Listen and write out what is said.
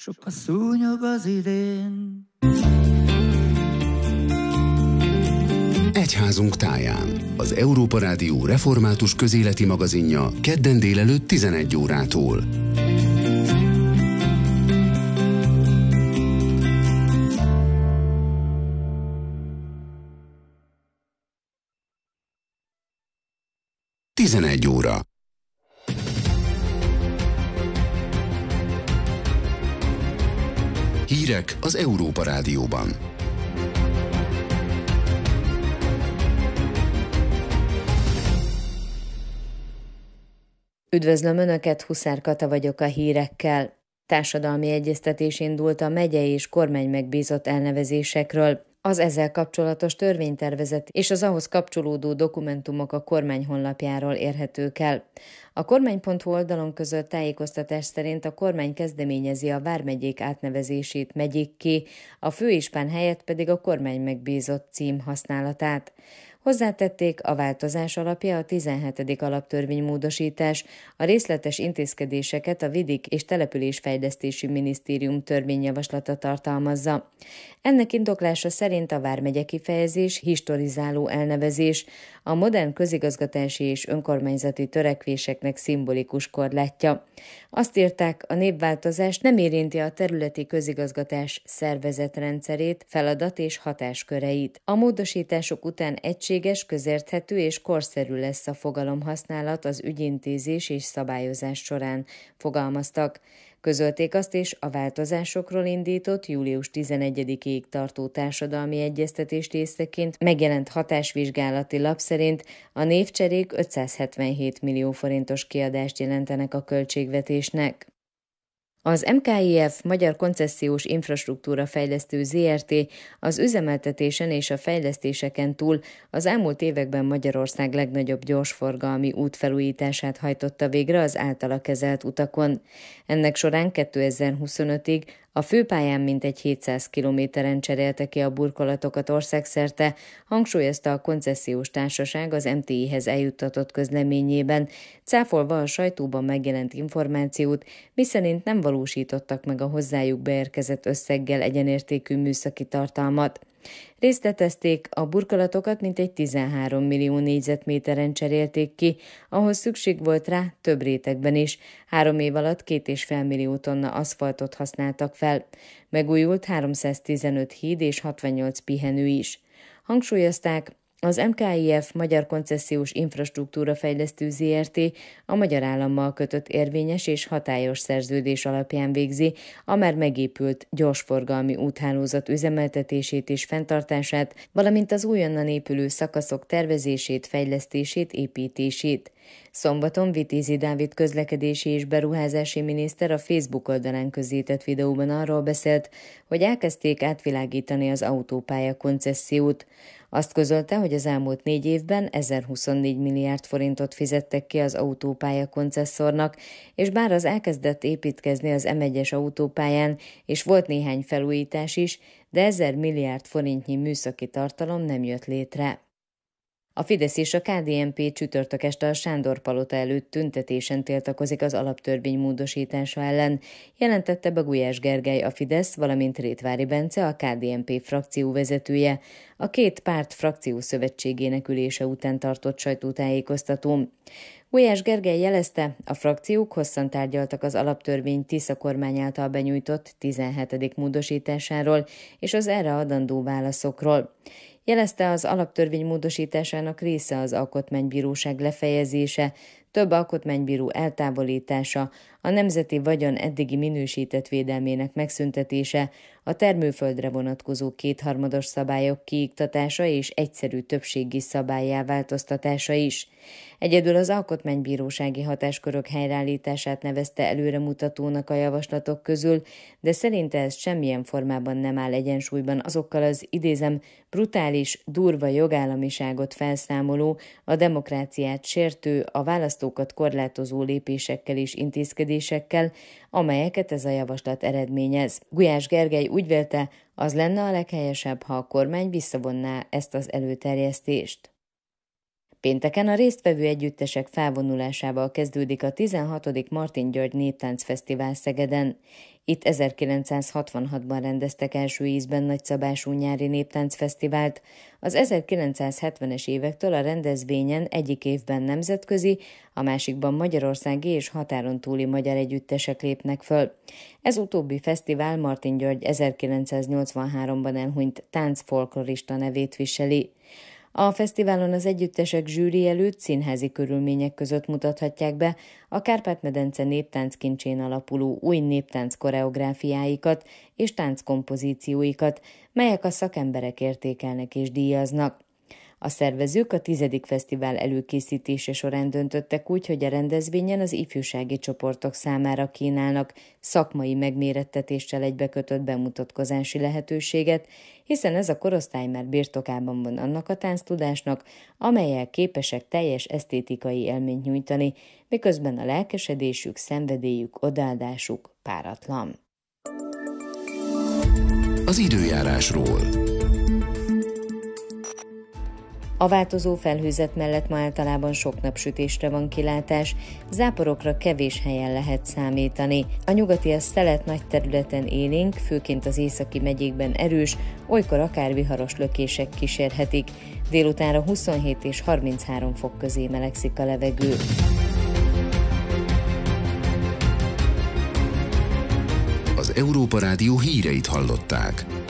sok a szúnyog az idén. Egyházunk táján. Az Európa Rádió református közéleti magazinja kedden délelőtt 11 órától. Tizenegy óra. Hírek az Európa Rádióban. Üdvözlöm Önöket, Huszár Kata vagyok a hírekkel. Társadalmi egyeztetés indult a megyei és kormány megbízott elnevezésekről. Az ezzel kapcsolatos törvénytervezet és az ahhoz kapcsolódó dokumentumok a kormány honlapjáról érhetők el. A kormány.hu oldalon közölt tájékoztatás szerint a kormány kezdeményezi a vármegyék átnevezését megyékké, a főispán helyett pedig a kormány megbízott cím használatát. Hozzátették, a változás alapja a 17. alaptörvénymódosítás, a részletes intézkedéseket a Vidék- és Településfejlesztési Minisztérium törvényjavaslata tartalmazza. Ennek indoklása szerint a vármegye kifejezés historizáló elnevezés, a modern közigazgatási és önkormányzati törekvéseknek szimbolikus korlátja. Azt írták, a névváltozás nem érinti a területi közigazgatás szervezetrendszerét, feladat és hatásköreit. A módosítások után egységes, közérthető és korszerű lesz a fogalomhasználat az ügyintézés és szabályozás során, fogalmaztak. Közölték azt is, a változásokról indított július 11-ig tartó társadalmi egyeztetés részeként megjelent hatásvizsgálati lap szerint a névcserék 577 millió forintos kiadást jelentenek a költségvetésnek. Az MKIF Magyar Koncesziós Infrastruktúra Fejlesztő Zrt. Az üzemeltetésen és a fejlesztéseken túl az elmúlt években Magyarország legnagyobb gyorsforgalmi útfelújítását hajtotta végre az általa kezelt utakon. Ennek során 2025-ig a főpályán mintegy 700 kilométeren cserélte ki a burkolatokat országszerte, hangsúlyozta a koncesziós társaság az MTI-hez eljuttatott közleményében, cáfolva a sajtóban megjelent információt, miszerint nem valósítottak meg a hozzájuk beérkezett összeggel egyenértékű műszaki tartalmat. Részletezték, a burkolatokat mintegy 13 millió négyzetméteren cserélték ki, ahhoz szükség volt rá több rétegben is. 3 év alatt 2,5 millió tonna aszfaltot használtak fel. Megújult 315 híd és 68 pihenő is. Hangsúlyozták, az MKIF Magyar Koncesziós Infrastruktúra Fejlesztő Zrt. A magyar állammal kötött érvényes és hatályos szerződés alapján végzi a már megépült gyorsforgalmi úthálózat üzemeltetését és fenntartását, valamint az újonnan épülő szakaszok tervezését, fejlesztését, építését. Szombaton Vitézi Dávid közlekedési és beruházási miniszter a Facebook oldalán közzétett videóban arról beszélt, hogy elkezdték átvilágítani az autópálya koncessziót. Azt közölte, hogy az elmúlt 4 évben 1024 milliárd forintot fizettek ki az autópálya koncesszornak, és bár az elkezdett építkezni az M1-es autópályán, és volt néhány felújítás is, de 1000 milliárd forintnyi műszaki tartalom nem jött létre. A Fidesz és a KDNP csütörtök este a Sándor-palota előtt tüntetésen tiltakozik az alaptörvény módosítása ellen, jelentette be Gulyás Gergely, a Fidesz, valamint Rétvári Bence, a KDNP frakcióvezetője, a két párt frakciószövetségének ülése után tartott sajtótájékoztatón. Gulyás Gergely jelezte, a frakciók hosszan tárgyaltak az alaptörvény Tisza kormány által benyújtott 17. módosításáról és az erre adandó válaszokról. Jelezte, az alaptörvény módosításának része az alkotmánybíróság lefejezése, több alkotmánybíró eltávolítása, a nemzeti vagyon eddigi minősített védelmének megszüntetése, a termőföldre vonatkozó kétharmados szabályok kiiktatása és egyszerű többségi szabállyá változtatása is. Egyedül az alkotmánybírósági hatáskörök helyreállítását nevezte előremutatónak a javaslatok közül, de szerinte ez semmilyen formában nem áll egyensúlyban azokkal az, idézem, brutális, durva jogállamiságot felszámoló, a demokráciát sértő, a választókat korlátozó lépésekkel és intézkedésekkel, amelyeket ez a javaslat eredményez. Gulyás Gergely úgy vélte, az lenne a leghelyesebb, ha a kormány visszavonná ezt az előterjesztést. Pénteken a résztvevő együttesek felvonulásával kezdődik a 16. Martin György Néptáncfesztivál Szegeden. Itt 1966-ban rendeztek első ízben nagyszabású nyári néptáncfesztivált. Az 1970-es évektől a rendezvényen egyik évben nemzetközi, a másikban magyarországi és határon túli magyar együttesek lépnek föl. Ez utóbbi fesztivál Martin György 1983-ban elhunyt táncfolklorista nevét viseli. A fesztiválon az együttesek zsűri előtt színházi körülmények között mutathatják be a Kárpát-medence néptánckincsén alapuló új néptánc koreográfiáikat és tánckompozícióikat, melyek a szakemberek értékelnek és díjaznak. A szervezők a 10. fesztivál előkészítése során döntöttek úgy, hogy a rendezvényen az ifjúsági csoportok számára kínálnak szakmai megmérettetéssel egybekötött bemutatkozási lehetőséget, hiszen ez a korosztály már birtokában van annak a tánctudásnak, amellyel képesek teljes esztétikai élményt nyújtani, miközben a lelkesedésük, szenvedélyük, odaadásuk páratlan. Az időjárásról. A változó felhőzet mellett ma általában sok napsütésre van kilátás, záporokra kevés helyen lehet számítani. A nyugati szelet nagy területen élénk, főként az északi megyékben erős, olykor akár viharos lökések kísérhetik. Délutánra 27 és 33 fok közé melegszik a levegő. Az Európa Rádió híreit hallották.